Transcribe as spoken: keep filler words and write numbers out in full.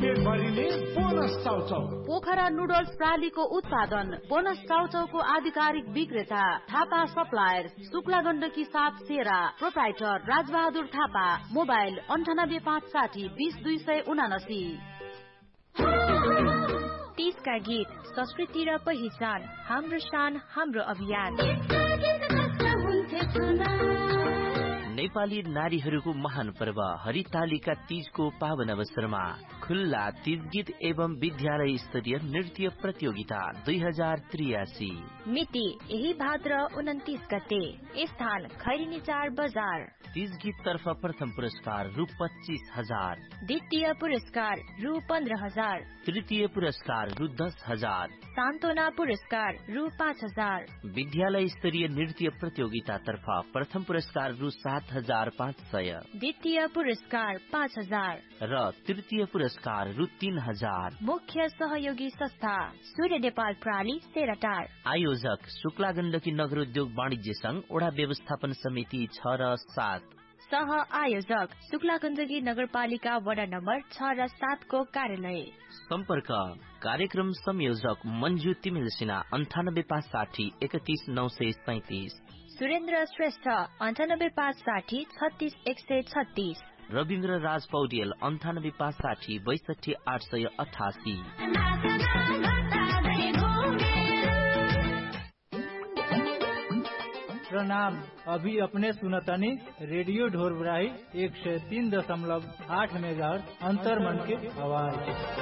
पेट भरिने bonus chow chow. Pokhara noodles प्रालीको उत्पादन, bonus चाउचाउको आधिकारिक विक्रेता थापा सप्लायर, शुक्ला गण्डकी साथ सेरा, प्रोप्राइटर राजबहादुर थापा। मोबाइल अन्ठानब्बे पाँच साठी बीस दुई सय उनासी। तीसका गीत संस्कृति र पहिचान, हाम्रो शान हाम्रो अभियान। नेपाली नारीहरूको महान पर्व हरितालिका तीजको पावन अवसरमा खुल्ला तीज गीत एवं विद्यालय स्तरीय नृत्य प्रतियोगिता दुई हजार त्रियासी। मिति यही भाद्र उन्तीस गते। स्थान खैरिनी चार बजार। तीज गीत तर्फ प्रथम पुरस्कार रु पच्चीस हजार, द्वितीय पुरस्कार रु पन्ध्र हजार, तृतीय पुरस्कार रु दस हजार, सान्त्वना पुरस्कार रु पाँच हजार। विद्यालय स्तरीय नृत्य प्रतियोगिता तर्फ प्रथम पुरस्कार रु सात हजार पाँच सय, द्वितीय पुरस्कार पाँच हजार र तृतीय पुरस्कार रु तीन हजार। मुख्य सहयोगी संस्था सूर्य नेपाल प्राली सेराटार। आयोजक शुक्ला गण्डकी नगर उद्योग वाणिज्य संघ वडा व्यवस्थापन समिति छ र सात। सह आयोजक शुक्ला गण्डकी नगरपालिका वडा नम्बर छ र सात को कार्यालय। सम्पर्क कार्यक्रम संयोजक मञ्जु तिमिल सिन्हा अन्ठानब्बे पाँच साठी एकतीस नौ सय सैतिस। सुरेन्द्र श्रेष्ठ अन्ठानब्बे पाँच साठी छत्तीस एक सय छत्तीस। रविन्द्र राज पौडेल अन्ठानब्बे पाँच साठी बैसठी आठ सय अठासी। प्रणाम। अभी अपने सुनतनी रेडियो ढोरबराही एक सौ तीन दशमलव आठ मेगाहर्ट्ज अंतर्मन के आवाज।